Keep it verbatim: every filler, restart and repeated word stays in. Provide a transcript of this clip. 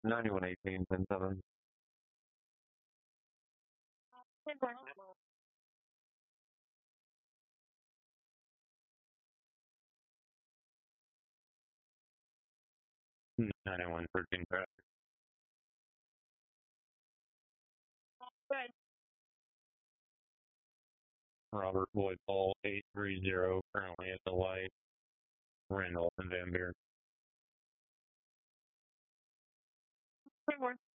ninety-one eighteen, ten seven. ninety-one thirteen traffic. Robert Floyd Paul eight three zero, currently at the light, Randolph and Van Buren.